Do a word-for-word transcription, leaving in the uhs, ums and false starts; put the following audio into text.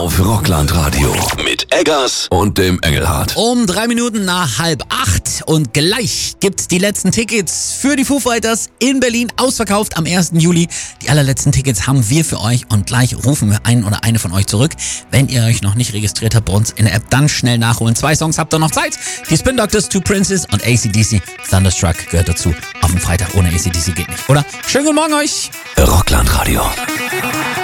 auf Rockland-Radio mit Eggers und dem Engelhardt. Um drei Minuten nach halb acht und gleich gibt's die letzten Tickets für die Foo Fighters in Berlin, ausverkauft am ersten Juli. Die allerletzten Tickets haben wir für euch und gleich rufen wir einen oder eine von euch zurück. Wenn ihr euch noch nicht registriert habt bei uns in der App, dann schnell nachholen. Zwei Songs habt ihr noch Zeit. Die Spin Doctors, Two Princes und A C D C. Thunderstruck gehört dazu. Auf dem Freitag ohne A C D C geht nicht, oder? Schönen guten Morgen euch. Rockland-Radio.